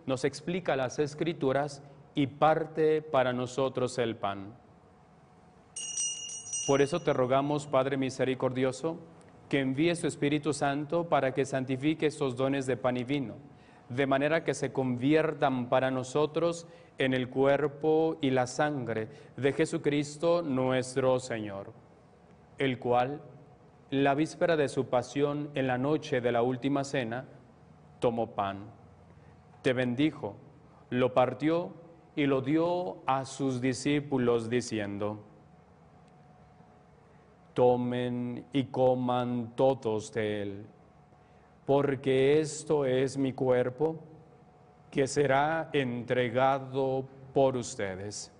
nos explica las Escrituras y parte para nosotros el pan. Por eso te rogamos, Padre misericordioso, que envíe su Espíritu Santo para que santifique estos dones de pan y vino, de manera que se conviertan para nosotros en el cuerpo y la sangre de Jesucristo nuestro Señor, el cual, la víspera de su pasión, en la noche de la última cena, tomó pan, te bendijo, lo partió y lo dio a sus discípulos diciendo: tomen y coman todos de él, porque esto es mi cuerpo, que será entregado por ustedes.